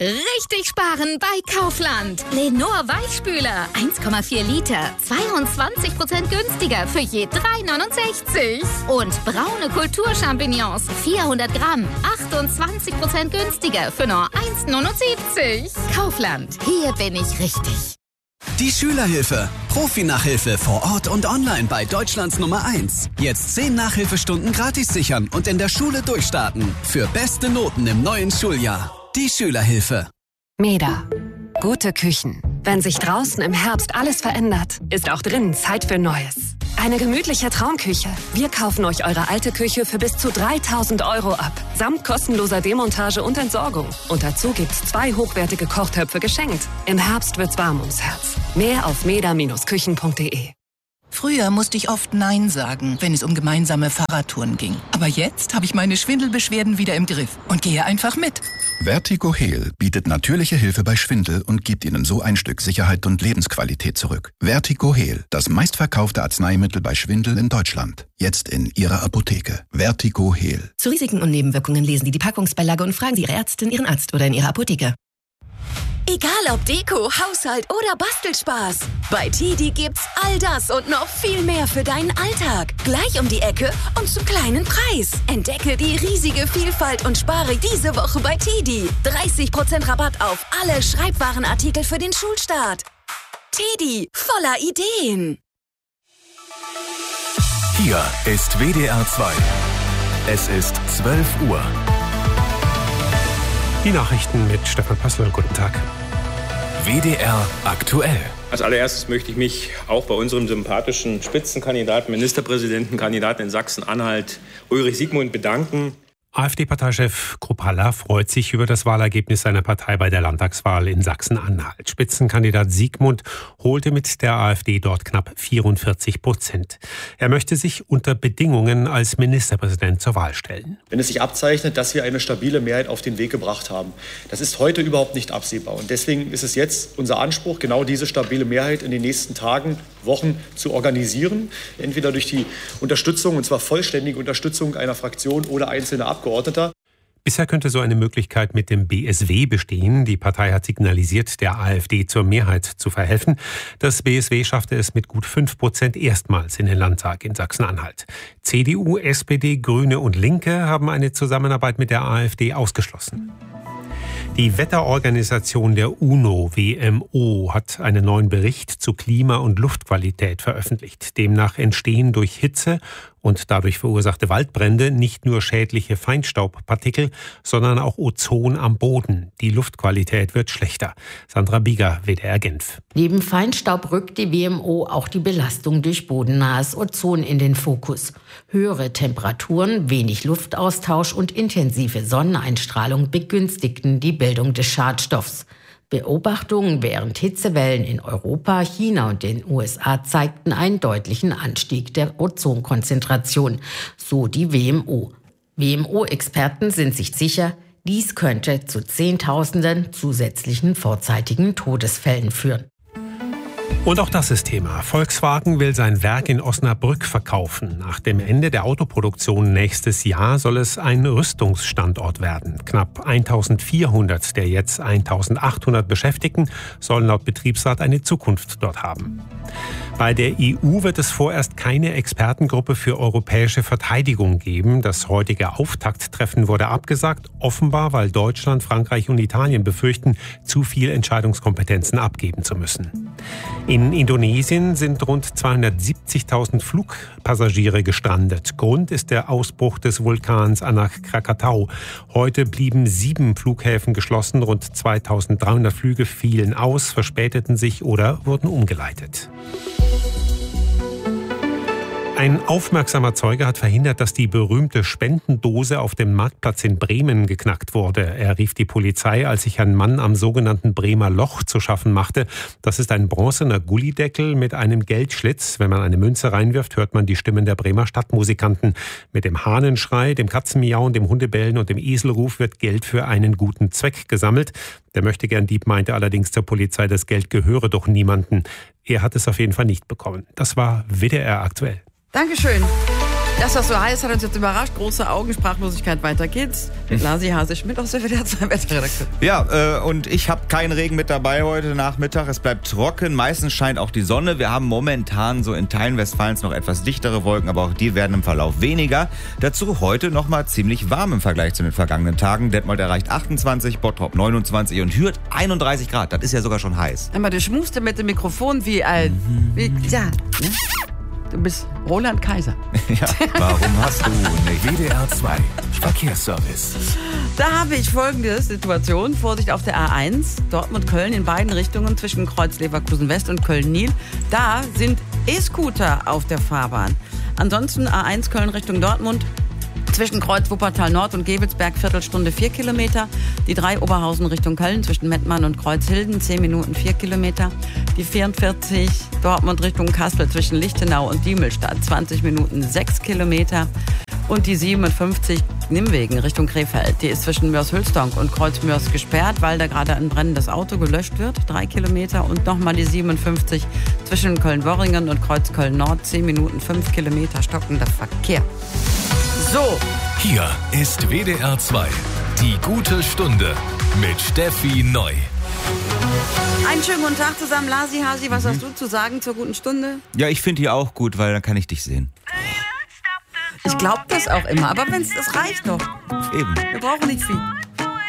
Richtig sparen bei Kaufland. Lenor Weichspüler, 1,4 Liter, 22% günstiger für je 3,69. Und braune Kulturchampignons, 400 Gramm, 28% günstiger für nur 1,79. Kaufland, hier bin ich richtig. Die Schülerhilfe. Profi-Nachhilfe vor Ort und online bei Deutschlands Nummer 1. Jetzt 10 Nachhilfestunden gratis sichern und in der Schule durchstarten. Für beste Noten im neuen Schuljahr. Die Schülerhilfe. MEDA. Gute Küchen. Wenn sich draußen im Herbst alles verändert, ist auch drinnen Zeit für Neues. Eine gemütliche Traumküche. Wir kaufen euch eure alte Küche für bis zu 3.000 € ab. Samt kostenloser Demontage und Entsorgung. Und dazu gibt's 2 hochwertige Kochtöpfe geschenkt. Im Herbst wird's warm ums Herz. Mehr auf meda-küchen.de. Früher musste ich oft Nein sagen, wenn es um gemeinsame Fahrradtouren ging. Aber jetzt habe ich meine Schwindelbeschwerden wieder im Griff und gehe einfach mit. VertigoHeal bietet natürliche Hilfe bei Schwindel und gibt Ihnen so ein Stück Sicherheit und Lebensqualität zurück. VertigoHeal, das meistverkaufte Arzneimittel bei Schwindel in Deutschland. Jetzt in Ihrer Apotheke. VertigoHeal. Zu Risiken und Nebenwirkungen lesen Sie die Packungsbeilage und fragen Sie Ihre Ärztin, Ihren Arzt oder in Ihrer Apotheke. Egal ob Deko, Haushalt oder Bastelspaß. Bei TIDI gibt's all das und noch viel mehr für deinen Alltag. Gleich um die Ecke und zum kleinen Preis. Entdecke die riesige Vielfalt und spare diese Woche bei TIDI. 30% Rabatt auf alle Schreibwarenartikel für den Schulstart. TIDI, voller Ideen. Hier ist WDR 2. Es ist 12 Uhr. Die Nachrichten mit Stefan Passler. Guten Tag. WDR aktuell. Als allererstes möchte ich mich auch bei unserem sympathischen Spitzenkandidaten, Ministerpräsidentenkandidaten in Sachsen-Anhalt, Ulrich Siegmund, bedanken. AfD-Parteichef Kruppalla freut sich über das Wahlergebnis seiner Partei bei der Landtagswahl in Sachsen-Anhalt. Spitzenkandidat Siegmund holte mit der AfD dort knapp 44%. Er möchte sich unter Bedingungen als Ministerpräsident zur Wahl stellen. Wenn es sich abzeichnet, dass wir eine stabile Mehrheit auf den Weg gebracht haben, das ist heute überhaupt nicht absehbar. Und deswegen ist es jetzt unser Anspruch, genau diese stabile Mehrheit in den nächsten Tagen, Wochen zu organisieren. Entweder durch die Unterstützung, und zwar vollständige Unterstützung einer Fraktion oder einzelner Abgeordneter. Bisher könnte so eine Möglichkeit mit dem BSW bestehen. Die Partei hat signalisiert, der AfD zur Mehrheit zu verhelfen. Das BSW schaffte es mit gut 5% erstmals in den Landtag in Sachsen-Anhalt. CDU, SPD, Grüne und Linke haben eine Zusammenarbeit mit der AfD ausgeschlossen. Die Wetterorganisation der UNO, WMO, hat einen neuen Bericht zu Klima- und Luftqualität veröffentlicht. Demnach entstehen durch Hitze und dadurch verursachte Waldbrände nicht nur schädliche Feinstaubpartikel, sondern auch Ozon am Boden. Die Luftqualität wird schlechter. Sandra Bieger, WDR Genf. Neben Feinstaub rückt die WMO auch die Belastung durch bodennahes Ozon in den Fokus. Höhere Temperaturen, wenig Luftaustausch und intensive Sonneneinstrahlung begünstigten die Bildung des Schadstoffs. Beobachtungen während Hitzewellen in Europa, China und den USA zeigten einen deutlichen Anstieg der Ozonkonzentration, so die WMO. WMO-Experten sind sich sicher, dies könnte zu Zehntausenden zusätzlichen vorzeitigen Todesfällen führen. Und auch das ist Thema. Volkswagen will sein Werk in Osnabrück verkaufen. Nach dem Ende der Autoproduktion nächstes Jahr soll es ein Rüstungsstandort werden. Knapp 1400 der jetzt 1800 Beschäftigten sollen laut Betriebsrat eine Zukunft dort haben. Bei der EU wird es vorerst keine Expertengruppe für europäische Verteidigung geben. Das heutige Auftakttreffen wurde abgesagt, offenbar weil Deutschland, Frankreich und Italien befürchten, zu viel Entscheidungskompetenzen abgeben zu müssen. In Indonesien sind rund 270.000 Flugpassagiere gestrandet. Grund ist der Ausbruch des Vulkans Anak Krakatau. Heute blieben 7 Flughäfen geschlossen. Rund 2.300 Flüge fielen aus, verspäteten sich oder wurden umgeleitet. Ein aufmerksamer Zeuge hat verhindert, dass die berühmte Spendendose auf dem Marktplatz in Bremen geknackt wurde. Er rief die Polizei, als sich ein Mann am sogenannten Bremer Loch zu schaffen machte. Das ist ein bronzener Gullideckel mit einem Geldschlitz. Wenn man eine Münze reinwirft, hört man die Stimmen der Bremer Stadtmusikanten. Mit dem Hahnenschrei, dem Katzenmiauen, dem Hundebellen und dem Eselruf wird Geld für einen guten Zweck gesammelt. Der Möchtegern-Dieb meinte allerdings zur Polizei, das Geld gehöre doch niemandem. Er hat es auf jeden Fall nicht bekommen. Das war WDR aktuell. Dankeschön. Dass das so heiß hat uns jetzt überrascht. Große Augen, Sprachlosigkeit, weiter geht's. Mit Lasi Hase-Schmidt aus der WDR 2 Wetterredaktion. Ja, und ich habe keinen Regen mit dabei heute Nachmittag. Es bleibt trocken. Meistens scheint auch die Sonne. Wir haben momentan so in Teilen Westfalens noch etwas dichtere Wolken, aber auch die werden im Verlauf weniger. Dazu heute nochmal ziemlich warm im Vergleich zu den vergangenen Tagen. Detmold erreicht 28, Bottrop 29 und Hürth 31 Grad. Das ist ja sogar schon heiß. Aber du schmust mit dem Mikrofon wie ein... Ja, ne? Du bist Roland Kaiser. Ja, warum hast du nicht? WDR 2 Verkehrsservice. Da habe ich folgende Situation. Vorsicht auf der A1, Dortmund-Köln in beiden Richtungen zwischen Kreuz Leverkusen-West und Köln-Nil. Da sind E-Scooter auf der Fahrbahn. Ansonsten A1 Köln Richtung Dortmund. Zwischen Kreuz Wuppertal Nord und Gevelsberg Viertelstunde 4 Kilometer. Die 3 Oberhausen Richtung Köln zwischen Mettmann und Kreuzhilden 10 Minuten 4 Kilometer. Die 44 Dortmund Richtung Kassel zwischen Lichtenau und Diemelstadt 20 Minuten 6 Kilometer. Und die 57 Nimwegen Richtung Krefeld. Die ist zwischen Mörs-Hülsdonk und Kreuz-Mörs gesperrt, weil da gerade ein brennendes Auto gelöscht wird. 3 Kilometer. Und nochmal die 57 zwischen Köln-Worringen und Kreuz-Köln-Nord 10 Minuten 5 Kilometer stockender Verkehr. So. Hier ist WDR 2, die gute Stunde mit Steffi Neu. Einen schönen guten Tag zusammen, Lasi Hasi. Was hast du zu sagen zur guten Stunde? Ja, ich finde die auch gut, weil dann kann ich dich sehen. Ich glaube das auch immer, aber das reicht doch. Eben. Wir brauchen nicht viel.